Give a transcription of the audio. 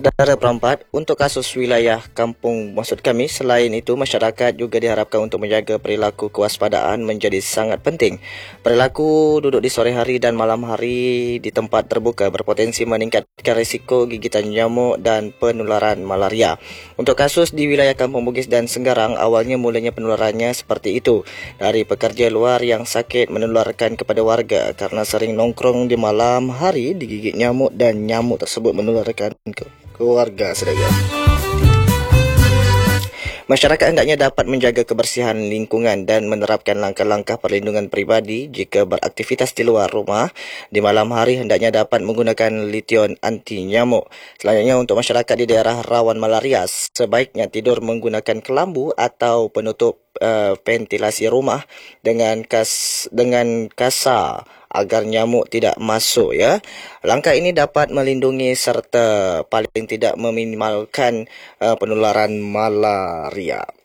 Saudara Perampat, untuk kasus wilayah kampung maksud kami, selain itu masyarakat juga diharapkan untuk menjaga perilaku kewaspadaan menjadi sangat penting. Perilaku duduk di sore hari dan malam hari di tempat terbuka berpotensi meningkatkan risiko gigitan nyamuk dan penularan malaria. Untuk kasus di wilayah Kampung Bugis dan Senggarang, awalnya mulanya penularannya seperti itu. Dari pekerja luar yang sakit menularkan kepada warga karena sering nongkrong di malam hari digigit nyamuk dan nyamuk tersebut menularkan ke warga saudara. Masyarakat hendaknya dapat menjaga kebersihan lingkungan dan menerapkan langkah-langkah perlindungan peribadi jika beraktivitas di luar rumah. Di malam hari hendaknya dapat menggunakan lition anti nyamuk. Selanjutnya untuk masyarakat di daerah rawan malaria, sebaiknya tidur menggunakan kelambu atau penutup ventilasi rumah dengan kasar agar nyamuk tidak masuk ya. Langkah ini dapat melindungi serta paling tidak meminimalkan penularan malaria.